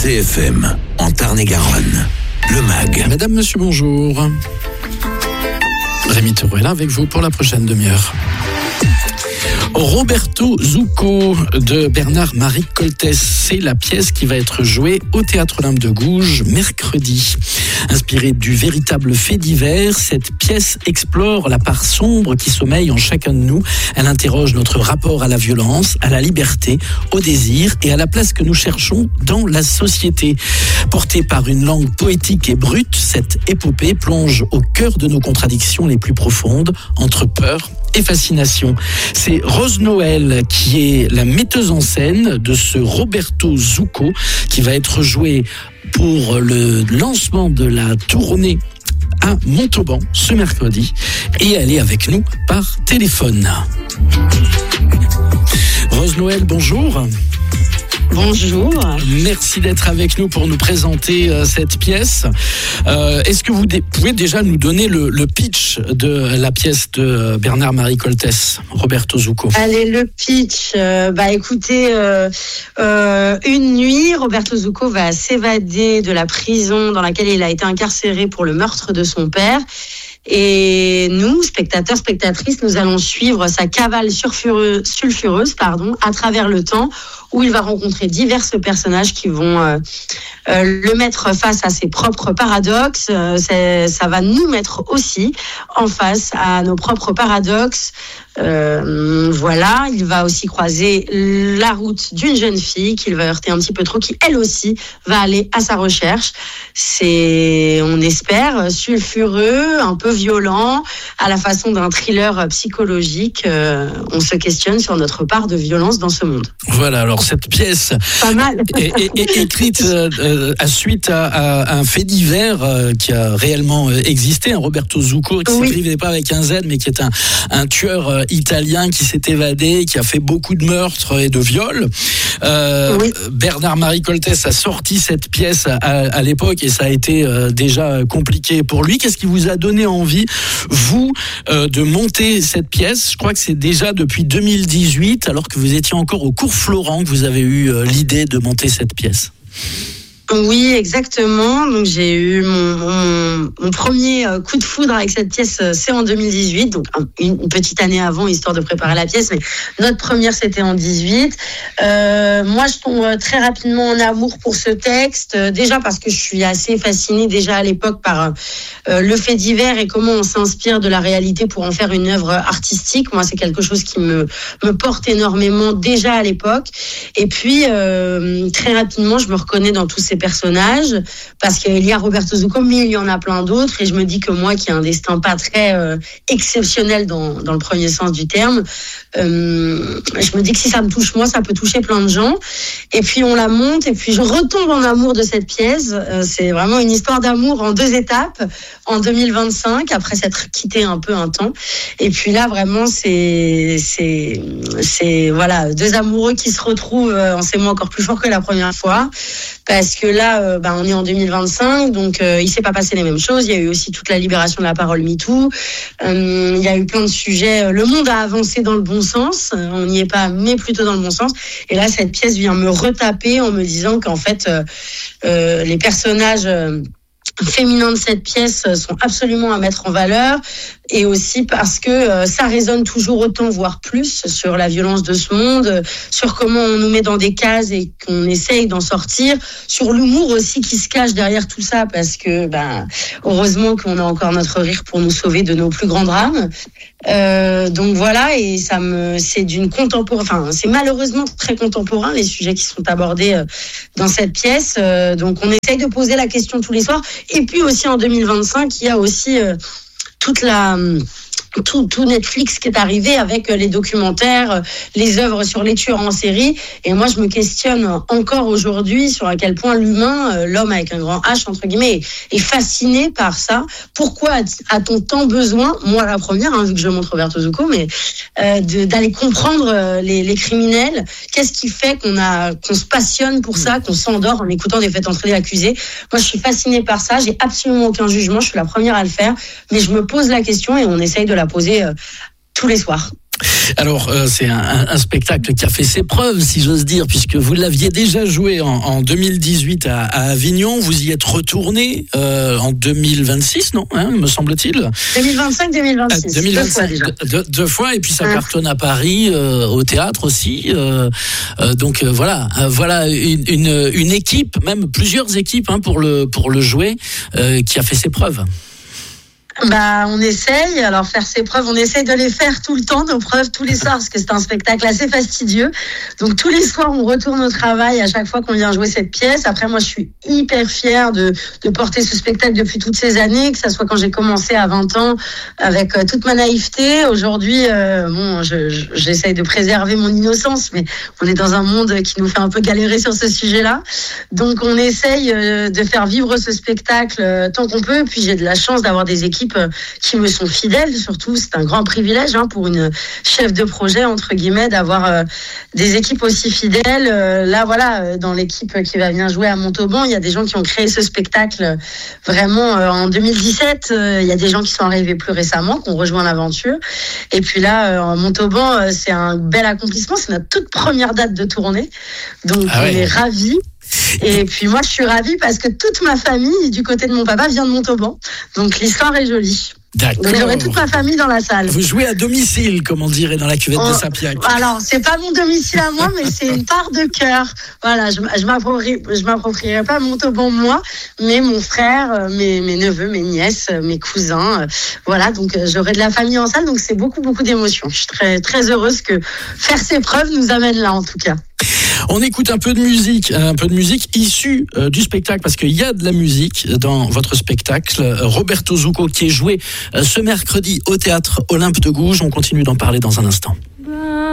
CFM, en Tarn-et-Garonne, le MAG. Madame, monsieur, bonjour. Rémi Taureau est là avec vous pour la prochaine demi-heure. Roberto Zucco de Bernard-Marie Coltès, c'est la pièce qui va être jouée au Théâtre Olympe de Gouges mercredi. Inspirée du véritable fait divers, cette pièce explore la part sombre qui sommeille en chacun de nous. Elle interroge notre rapport à la violence, à la liberté, au désir et à la place que nous cherchons dans la société. Portée par une langue poétique et brute, cette épopée plonge au cœur de nos contradictions les plus profondes, entre peur et fascination. C'est Rose Noël qui est la metteuse en scène de ce Roberto Zucco qui va être joué pour le lancement de la tournée à Montauban ce mercredi, et elle est avec nous par téléphone. Rose Noël, bonjour. Bonjour. Merci d'être avec nous pour nous présenter cette pièce. Est-ce que vous pouvez déjà nous donner le pitch de la pièce de Bernard-Marie Coltès, Roberto Zucco? Allez, le pitch. Écoutez, une nuit, Roberto Zucco va s'évader de la prison dans laquelle il a été incarcéré pour le meurtre de son père. Et nous, spectateurs, spectatrices, nous allons suivre sa cavale sulfureuse, à travers le temps, où il va rencontrer divers personnages qui vont le mettre face à ses propres paradoxes. Ça va nous mettre aussi en face à nos propres paradoxes. Voilà, il va aussi croiser la route d'une jeune fille qu'il va heurter un petit peu trop, qui elle aussi va aller à sa recherche. C'est, on espère, sulfureux, un peu violent, à la façon d'un thriller psychologique. On se questionne sur notre part de violence dans ce monde. Voilà, alors cette pièce pas mal. est écrite à suite à un fait divers qui a réellement existé, un Roberto Zucco qui s'écrivait pas avec un Z, mais qui est un tueur italien qui s'est évadé, qui a fait beaucoup de meurtres et de viols. Bernard-Marie Coltès a sorti cette pièce à l'époque et ça a été déjà compliqué pour lui. Qu'est-ce qui vous a donné envie, vous, de monter cette pièce? Je crois que c'est déjà depuis 2018, alors que vous étiez encore au cours Florent, que vous avez eu l'idée de monter cette pièce. Oui, exactement. Donc j'ai eu mon premier coup de foudre avec cette pièce, c'est en 2018, donc une petite année avant, histoire de préparer la pièce. Mais notre première, c'était en 18. Moi, je tombe très rapidement en amour pour ce texte, déjà parce que je suis assez fascinée déjà à l'époque par le fait divers et comment on s'inspire de la réalité pour en faire une œuvre artistique. Moi, c'est quelque chose qui me porte énormément déjà à l'époque. Et puis, très rapidement, je me reconnais dans tous ces personnages, parce qu'il y a Roberto Zucco, mais il y en a plein d'autres, et je me dis que moi, qui ai un destin pas très exceptionnel dans le premier sens du terme, je me dis que si ça me touche moi, ça peut toucher plein de gens. Et puis on la monte, et puis je retombe en amour de cette pièce. C'est vraiment une histoire d'amour en 2 étapes, en 2025, après s'être quitté un peu un temps. Et puis là, vraiment, c'est voilà, 2 amoureux qui se retrouvent en ces mois encore plus fort que la première fois, parce que là, on est en 2025, donc il s'est pas passé les mêmes choses. Il y a eu aussi toute la libération de la parole MeToo. Il y a eu plein de sujets. Le monde a avancé dans le bon sens. On n'y est pas, mais plutôt dans le bon sens. Et là, cette pièce vient me retaper en me disant qu'en fait, les personnages féminins de cette pièce sont absolument à mettre en valeur, et aussi parce que ça résonne toujours autant, voire plus, sur la violence de ce monde, sur comment on nous met dans des cases et qu'on essaye d'en sortir, sur l'humour aussi qui se cache derrière tout ça, parce que heureusement qu'on a encore notre rire pour nous sauver de nos plus grands drames. Donc voilà, et c'est c'est malheureusement très contemporain, les sujets qui sont abordés dans cette pièce. Donc on essaye de poser la question tous les soirs. Et puis aussi en 2025, il y a aussi tout Netflix qui est arrivé avec les documentaires, les œuvres sur les tueurs en série. Et moi, je me questionne encore aujourd'hui sur à quel point l'humain, l'homme avec un grand H, entre guillemets, est fasciné par ça. Pourquoi a-t-on tant besoin, moi la première, vu que je montre Roberto Zucco, mais d'aller comprendre les criminels? Qu'est-ce qui fait qu'on se passionne pour ça, qu'on s'endort en écoutant des faits entrer l'accusé? Moi, je suis fascinée par ça. J'ai absolument aucun jugement. Je suis la première à le faire. Mais je me pose la question et on essaye de la poser tous les soirs. Alors, c'est un spectacle qui a fait ses preuves, si j'ose dire, puisque vous l'aviez déjà joué en 2018 à Avignon. Vous y êtes retourné en 2026, non, me semble-t-il. 2025-2026. 2025, deux fois, et puis ça cartonne à Paris, au théâtre aussi. Donc voilà une équipe, même plusieurs équipes pour le jouer, qui a fait ses preuves. On essaye. Alors, faire ses preuves, on essaye de les faire tout le temps, nos preuves, tous les soirs, parce que c'est un spectacle assez fastidieux. Donc, tous les soirs, on retourne au travail à chaque fois qu'on vient jouer cette pièce. Après, moi, je suis hyper fière de porter ce spectacle depuis toutes ces années, que ça soit quand j'ai commencé à 20 ans, avec toute ma naïveté. Aujourd'hui, j'essaye de préserver mon innocence, mais on est dans un monde qui nous fait un peu galérer sur ce sujet-là. Donc, on essaye de faire vivre ce spectacle tant qu'on peut. Puis, j'ai de la chance d'avoir des équipes qui me sont fidèles, surtout c'est un grand privilège pour une chef de projet entre guillemets d'avoir des équipes aussi fidèles. Là voilà, dans l'équipe qui va venir jouer à Montauban, il y a des gens qui ont créé ce spectacle vraiment en 2017. Il y a des gens qui sont arrivés plus récemment, qui ont rejoint l'aventure. Et puis là, en Montauban, c'est un bel accomplissement. C'est notre toute première date de tournée, donc on est ravis. Et puis moi je suis ravie parce que toute ma famille du côté de mon papa vient de Montauban, donc l'histoire est jolie. D'accord. Donc j'aurai toute ma famille dans la salle. Vous jouez à domicile, comme on dirait dans la cuvette de Saint-Pierre. Alors c'est pas mon domicile à moi, mais c'est une part de cœur. Voilà, je m'approprierai pas Montauban moi, mais mon frère, mes neveux, mes nièces, mes cousins. Voilà, donc j'aurai de la famille en salle, donc c'est beaucoup d'émotions. Je suis très très heureuse que faire ses preuves nous amène là en tout cas. On écoute un peu de musique issue du spectacle, parce qu'il y a de la musique dans votre spectacle. Roberto Zucco, qui est joué ce mercredi au Théâtre Olympe de Gouges. On continue d'en parler dans un instant.